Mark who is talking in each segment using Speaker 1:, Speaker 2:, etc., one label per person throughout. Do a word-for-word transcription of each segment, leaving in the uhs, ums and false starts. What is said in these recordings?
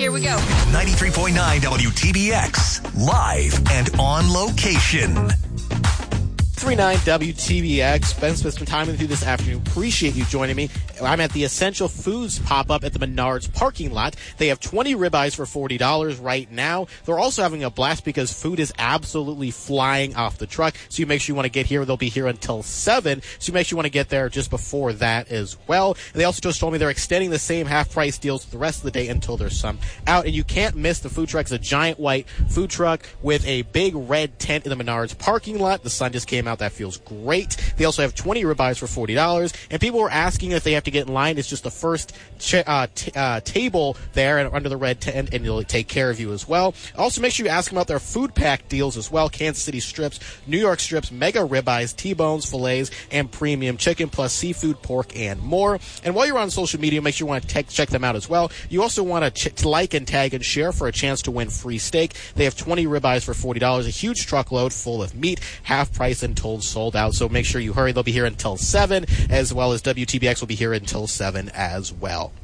Speaker 1: Here we go.
Speaker 2: ninety-three point nine W T B X, live and on location.
Speaker 3: three nine W T B X. Ben Smith from Time with you this afternoon. Appreciate you joining me. I'm at the Essential Foods pop-up at the Menards parking lot. They have twenty ribeyes for forty dollars right now. They're also having a blast because food is absolutely flying off the truck. So you make sure you want to get here. They'll be here until seven. So you make sure you want to get there just before that as well. And they also just told me they're extending the same half-price deals the rest of the day until there's some out. And you can't miss the food truck. It's a giant white food truck with a big red tent in the Menards parking lot. The sun just came out. That feels great. They also have twenty ribeyes for forty dollars. And people were asking if they have to get in line. It's just the first ch- uh, t- uh, table there and under the red tent, and it'll take care of you as well. Also, make sure you ask them about their food pack deals as well. Kansas City strips, New York strips, mega ribeyes, T-bones, fillets, and premium chicken, plus seafood, pork, and more. And while you're on social media, make sure you want to te- check them out as well. You also want to ch- like and tag and share for a chance to win free steak. They have twenty ribeyes for forty dollars, a huge truckload full of meat, half price and told sold out. So make sure you hurry. They'll be here until seven, as well as W T B X will be here until seven as well.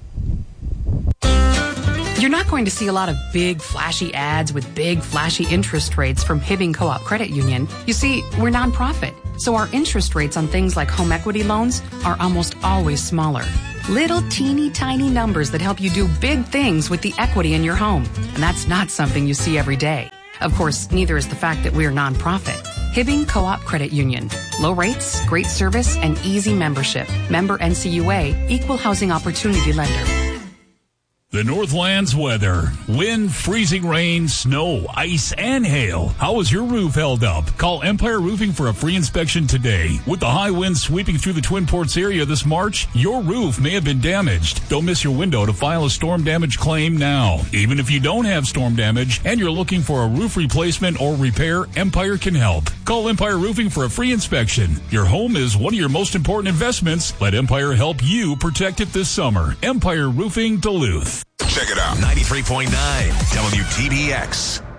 Speaker 4: You're not going to see a lot of big, flashy ads with big, flashy interest rates from Hibbing Co-op Credit Union. You see, we're nonprofit, so our interest rates on things like home equity loans are almost always smaller. Little teeny tiny numbers that help you do big things with the equity in your home. And that's not something you see every day. Of course, neither is the fact that we're nonprofit. Hibbing Co-op Credit Union. Low rates, great service, and easy membership. Member N C U A, Equal Housing Opportunity Lender.
Speaker 5: The Northland's weather. Wind, freezing rain, snow, ice, and hail. How is your roof held up? Call Empire Roofing for a free inspection today. With the high winds sweeping through the Twin Ports area this March, your roof may have been damaged. Don't miss your window to file a storm damage claim now. Even if you don't have storm damage and you're looking for a roof replacement or repair, Empire can help. Call Empire Roofing for a free inspection. Your home is one of your most important investments. Let Empire help you protect it this summer. Empire Roofing Duluth.
Speaker 2: Check it out. ninety-three point nine W T B X.